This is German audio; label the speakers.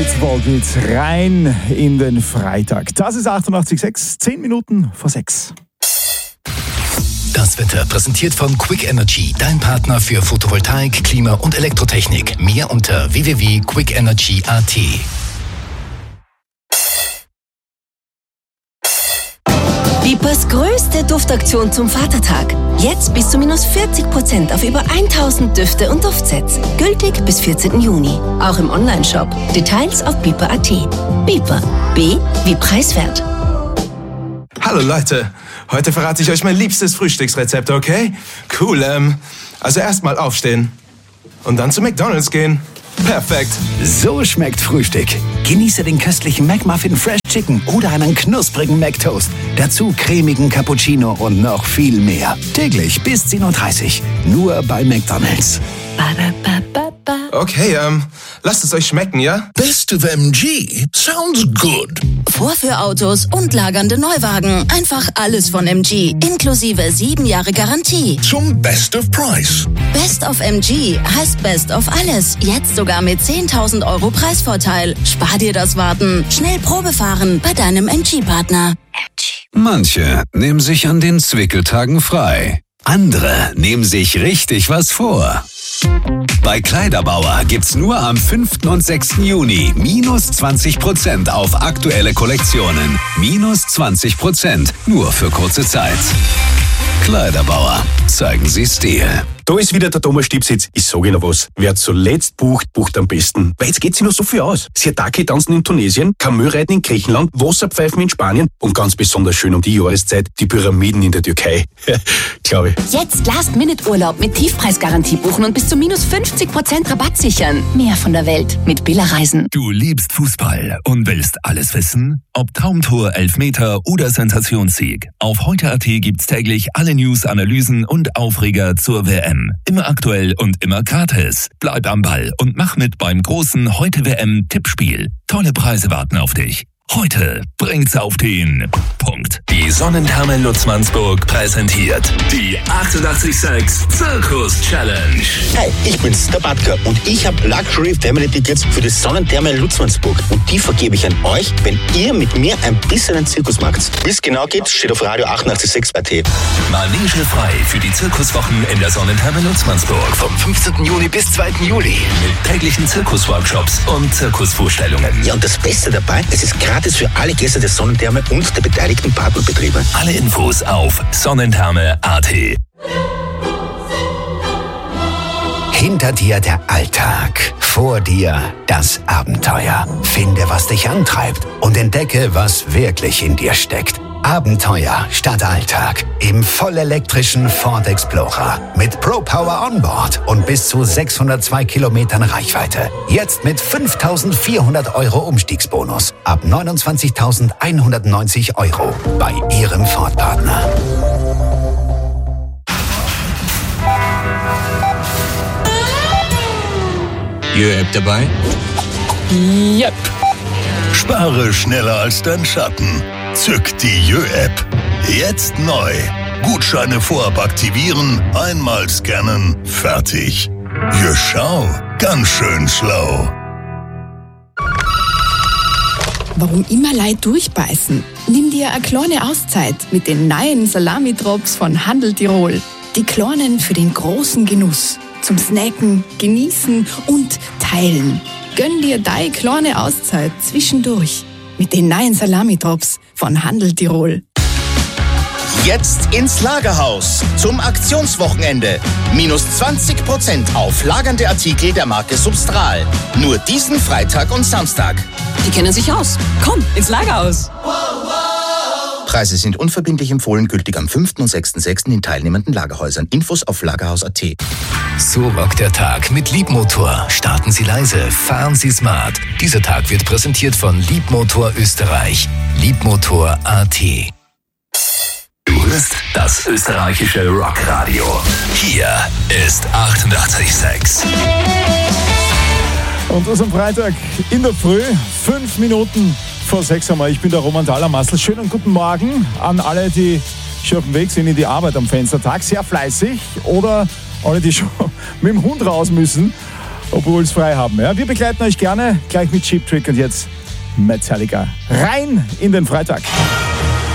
Speaker 1: mit Volbeat rein in den Freitag. Das ist 88,6, 10 Minuten vor 6.
Speaker 2: Das Wetter präsentiert von Quick Energy, dein Partner für Photovoltaik, Klima- und Elektrotechnik. Mehr unter www.quickenergy.at.
Speaker 3: Bipers größte Duftaktion zum Vatertag. Jetzt bis zu -40% auf über 1000 Düfte und Duftsets. Gültig bis 14. Juni. Auch im Onlineshop. Details auf biper.at. Biper. B wie preiswert.
Speaker 4: Hallo Leute, heute verrate ich euch mein liebstes Frühstücksrezept, okay? Cool, also erstmal aufstehen und dann zu McDonald's gehen. Perfekt.
Speaker 2: So schmeckt Frühstück. Genieße den köstlichen McMuffin Fresh Chicken oder einen knusprigen McToast. Dazu cremigen Cappuccino und noch viel mehr. Täglich bis 10:30 Uhr. Nur bei McDonald's.
Speaker 4: Okay, lasst es euch schmecken, ja?
Speaker 5: Best of MG sounds good.
Speaker 3: Vorführautos und lagernde Neuwagen. Einfach alles von MG. Inklusive 7 Jahre Garantie.
Speaker 5: Zum Best of Price.
Speaker 3: Best of MG heißt Best of alles. Jetzt sogar mit 10.000 € Preisvorteil. Spar dir das Warten. Schnell Probe fahren bei deinem MG-Partner.
Speaker 6: Manche nehmen sich an den Zwickeltagen frei. Andere nehmen sich richtig was vor. Bei Kleiderbauer gibt's nur am 5. und 6. Juni -20% auf aktuelle Kollektionen. -20%, nur für kurze Zeit. Kleiderbauer, zeigen Sie Stil.
Speaker 7: Da ist wieder der Thomas Stipsitz. Ich sage Ihnen was. Wer zuletzt bucht, bucht am besten. Weil jetzt geht sich noch so viel aus. Siatake tanzen in Tunesien, Kamelreiten in Griechenland, Wasserpfeifen in Spanien und ganz besonders schön um die Jahreszeit die Pyramiden in der Türkei. Glaube ich.
Speaker 8: Jetzt Last-Minute-Urlaub mit Tiefpreisgarantie buchen und bis zu -50% Rabatt sichern. Mehr von der Welt mit Billa Reisen.
Speaker 9: Du liebst Fußball und willst alles wissen? Ob Traumtor, Elfmeter oder Sensationssieg. Auf heute.at gibt's täglich alle News, Analysen und Aufreger zur WM. Immer aktuell und immer gratis. Bleib am Ball und mach mit beim großen Heute-WM-Tippspiel. Tolle Preise warten auf dich. Heute bringt's auf den Punkt. Die Sonnentherme Lutzmannsburg präsentiert die 88,6 Zirkus Challenge.
Speaker 10: Hi, ich bin's, der Batka und ich habe Luxury Family Tickets für die Sonnentherme Lutzmannsburg und die vergebe ich an euch, wenn ihr mit mir ein bisschen einen Zirkus macht. Wie es genau geht, steht auf Radio 88,6 AT.
Speaker 9: Manege frei für die Zirkuswochen in der Sonnentherme Lutzmannsburg vom 15. Juni bis 2. Juli mit täglichen Zirkusworkshops und Zirkusvorstellungen.
Speaker 10: Ja, und das Beste dabei, es ist gratis für alle Gäste der Sonnentherme und der beteiligten Partnerbetriebe.
Speaker 9: Alle Infos auf sonnentherme.at.
Speaker 2: Hinter dir der Alltag, vor dir das Abenteuer. Finde, was dich antreibt und entdecke, was wirklich in dir steckt. Abenteuer statt Alltag im vollelektrischen Ford Explorer mit ProPower Onboard und bis zu 602 Kilometern Reichweite. Jetzt mit 5.400 € Umstiegsbonus ab 29.190 € bei Ihrem Ford-Partner.
Speaker 5: Jö-App dabei?
Speaker 11: Yep.
Speaker 5: Spare schneller als dein Schatten. Zück die Jö-App. Jetzt neu. Gutscheine vorab aktivieren, einmal scannen, fertig. Jö, schau, ganz schön schlau.
Speaker 11: Warum immer Leid durchbeißen? Nimm dir eine kleine Auszeit mit den neuen Salami-Drops von Handel Tirol. Die kleinen für den großen Genuss. Zum Snacken, Genießen und Teilen. Gönn dir deine kleine Auszeit zwischendurch mit den neuen Salami-Drops von Handel Tirol.
Speaker 12: Jetzt ins Lagerhaus zum Aktionswochenende. -20% auf lagernde Artikel der Marke Substral. Nur diesen Freitag und Samstag.
Speaker 8: Die kennen sich aus. Komm, ins Lagerhaus.
Speaker 12: Preise sind unverbindlich empfohlen, gültig am 5. und 6.6. in teilnehmenden Lagerhäusern. Infos auf lagerhaus.at.
Speaker 2: So rockt der Tag mit Liebmotor. Starten Sie leise, fahren Sie smart. Dieser Tag wird präsentiert von Liebmotor Österreich. Liebmotor.at.
Speaker 9: Du hörst das österreichische Rockradio. Hier ist 88,6.
Speaker 1: Und das am Freitag in der Früh, 5 Minuten vor 6 einmal. Ich bin der Roman Thaler-Massl. Schönen guten Morgen an alle, die schon auf dem Weg sind in die Arbeit am Fenstertag. Sehr fleißig oder alle, die schon mit dem Hund raus müssen. obwohl es frei haben. Ja, wir begleiten euch gerne gleich mit Cheap Trick und jetzt Metallica. Rein in den Freitag.